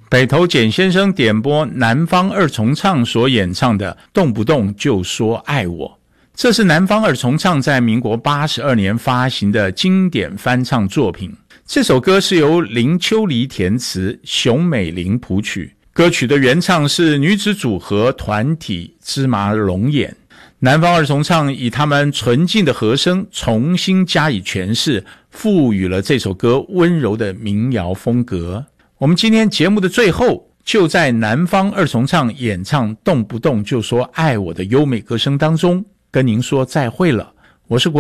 北投简先生点播南方二重唱所演唱的动不动就说爱我，这是南方二重唱在民国82年发行的经典翻唱作品。这首歌是由林秋离填词，熊美玲谱曲，歌曲的原唱是女子组合团体芝麻龙眼。南方二重唱以他们纯净的和声重新加以诠释，赋予了这首歌温柔的民谣风格。我们今天节目的最后，就在南方二重唱演唱动不动就说爱我的优美歌声当中，跟您说再会了。我是国